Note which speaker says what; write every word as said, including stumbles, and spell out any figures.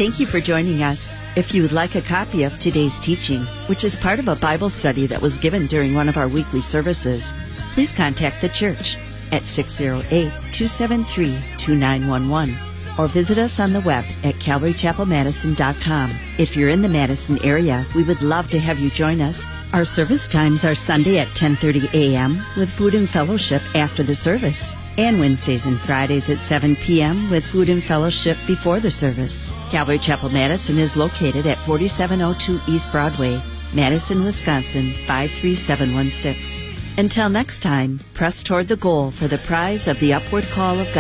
Speaker 1: Thank you for joining us. If you would like a copy of today's teaching, which is part of a Bible study that was given during one of our weekly services, please contact the church at six oh eight, two seven three, two nine one one or visit us on the web at calvary chapel madison dot com. If you're in the Madison area, we would love to have you join us. Our service times are Sunday at ten thirty a.m. with food and fellowship after the service, and Wednesdays and Fridays at seven p.m. with food and fellowship before the service. Calvary Chapel Madison is located at forty-seven oh two East Broadway, Madison, Wisconsin, five three seven one six. Until next time, press toward the goal for the prize of the upward call of God.